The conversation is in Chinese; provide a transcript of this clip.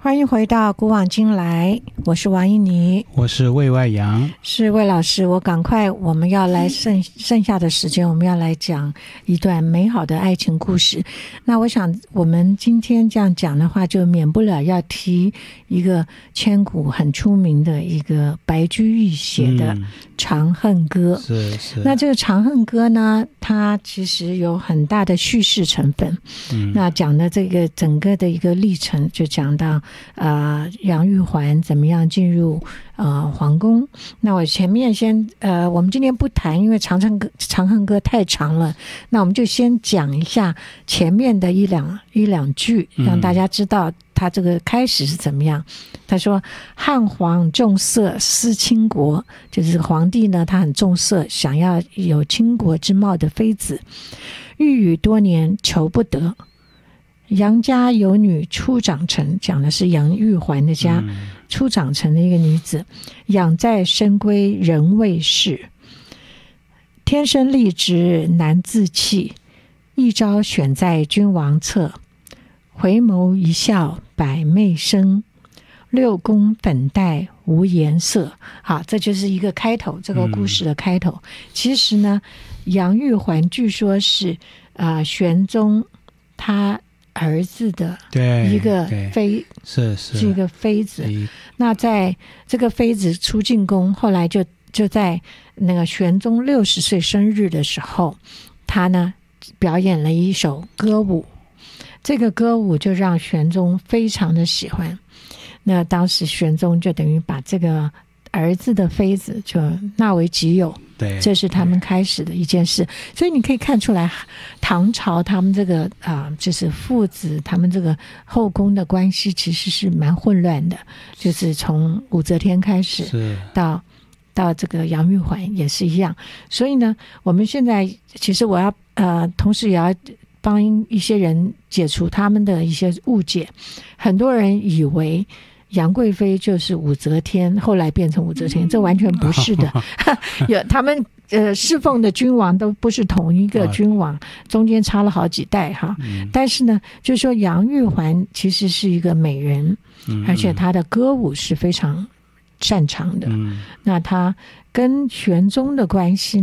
欢迎回到古往今来，我是王一妮， 我是魏外阳， 是魏老师。我们要来剩下的时间，我们要来讲一段美好的爱情故事。那我想我们今天这样讲的话，就免不了要提一个千古很出名的一个白居易写的《长恨歌》。 是。 那这个《长恨歌》呢，它其实有很大的叙事成分。那讲的这个整个的一个历程，就讲到杨玉环怎么样进入皇宫。那我前面我们今天不谈，因为长恨歌太长了，那我们就先讲一下前面的一两句，让大家知道他这个开始是怎么样。他说汉皇重色思倾国，就是皇帝呢他很重色，想要有倾国之貌的妃子，欲语多年求不得。杨家有女初长成，讲的是杨玉环的家，初长成的一个女子，养在深闺人未识，天生丽质难自弃，一朝选在君王侧，回眸一笑百媚生，六宫粉黛无颜色。好，这就是一个开头，这个故事的开头。其实呢，杨玉环据说是玄宗他儿子的一个妃，是一个妃子。那在这个妃子出进宫，后来就在那个玄宗60岁生日的时候，他呢表演了一首歌舞，这个歌舞就让玄宗非常的喜欢。那当时玄宗就等于把这个儿子的妃子就纳为己有，对，这是他们开始的一件事。所以你可以看出来，唐朝他们这个就是父子他们这个后宫的关系其实是蛮混乱的，就是从武则天开始到这个杨玉环也是一样。所以呢，我们现在其实我要同时也要帮一些人解除他们的一些误解。很多人以为杨贵妃就是武则天，后来变成武则天，这完全不是的。他们侍奉的君王都不是同一个君王，中间差了好几代哈。但是呢，就是说杨玉环其实是一个美人，而且她的歌舞是非常擅长的。那她跟玄宗的关系